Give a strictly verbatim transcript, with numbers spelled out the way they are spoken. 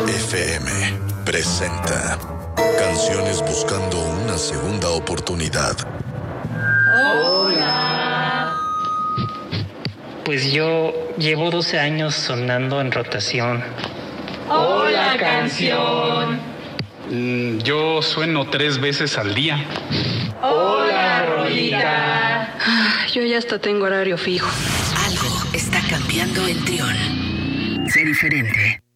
F M presenta Canciones buscando una segunda oportunidad. Hola. Pues yo llevo doce años sonando en rotación. Hola, canción. Mm, yo sueno tres veces al día. Hola, rolita. Ah, yo ya hasta tengo horario fijo. Algo está cambiando en Trión. Sé diferente.